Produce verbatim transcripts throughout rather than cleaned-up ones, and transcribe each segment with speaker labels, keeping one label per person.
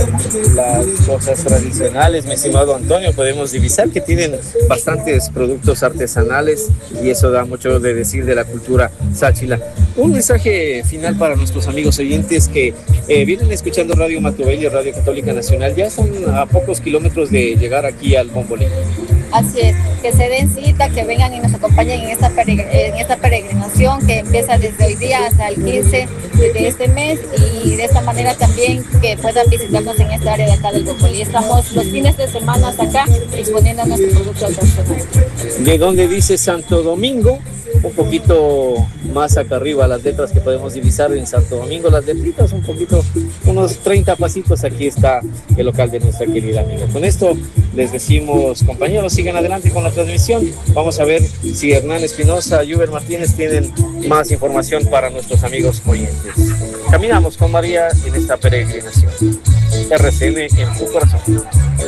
Speaker 1: las cosas tradicionales, mi estimado Antonio, podemos divisar que tienen bastantes productos artesanales y eso da mucho de decir de la cultura sáchila. Un mensaje final para nuestros amigos oyentes que eh, vienen escuchando Radio Matubelli, Radio Católica Nacional, ya son a pocos kilómetros de llegar aquí al Bombolí.
Speaker 2: Así es, que se den cita, que vengan y nos acompañen en esta, peregr- en esta peregrinación que empieza desde hoy día hasta el quince de este mes y de esta manera también que puedan visitarnos en esta área de acá del Bombolí. Estamos los fines de semana acá exponiendo nuestro producto artesanal.
Speaker 1: ¿De dónde dice Santo Domingo? Un poquito más acá arriba, las letras que podemos divisar en Santo Domingo, las letritas, un poquito, unos treinta pasitos, aquí está el local de nuestra querida amiga. Con esto les decimos, compañeros, sigan adelante con la transmisión. Vamos a ver si Hernán Espinosa y Uber Martínez tienen más información para nuestros amigos oyentes. Caminamos con María en esta peregrinación. R C N en tu corazón.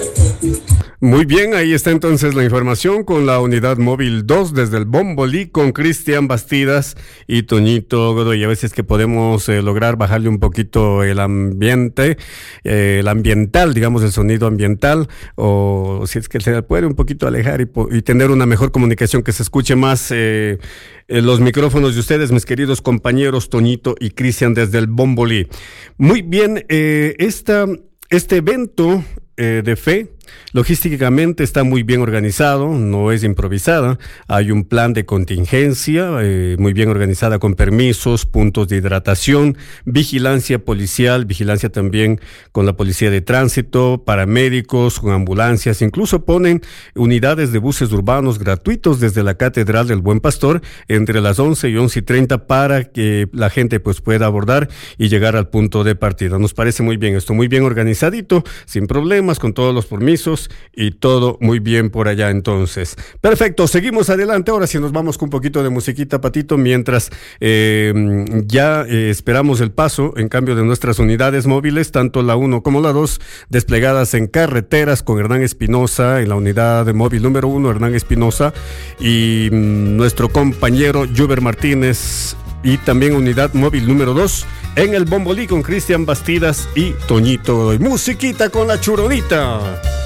Speaker 3: Muy bien, ahí está entonces la información con la unidad móvil dos desde el Bombolí con Cristian Bastidas y Toñito Godoy. A veces que podemos eh, lograr bajarle un poquito el ambiente, eh, el ambiental, digamos el sonido ambiental, o si es que se puede un poquito alejar y, y tener una mejor comunicación, que se escuche más eh, eh, los micrófonos de ustedes, mis queridos compañeros Toñito y Cristian desde el Bombolí. Muy bien, eh, esta, este evento eh, de fe logísticamente está muy bien organizado, no es improvisada, hay un plan de contingencia eh, muy bien organizada con permisos, puntos de hidratación, vigilancia policial, vigilancia también con la policía de tránsito, paramédicos, con ambulancias, incluso ponen unidades de buses urbanos gratuitos desde la Catedral del Buen Pastor entre las once y once y treinta para que la gente pues pueda abordar y llegar al punto de partida. Nos parece muy bien esto, muy bien organizadito, sin problemas, con todos los permisos y todo muy bien por allá entonces. Perfecto, seguimos adelante. Ahora sí nos vamos con un poquito de musiquita, Patito, mientras eh, ya eh, esperamos el paso, en cambio, de nuestras unidades móviles, tanto la uno como la dos, desplegadas en carreteras con Hernán Espinosa, en la unidad de móvil número uno, Hernán Espinosa, y mm, nuestro compañero Yuber Martínez, y también unidad móvil número dos en el Bombolí con Cristian Bastidas y Toñito Godoy. Musiquita con la churonita.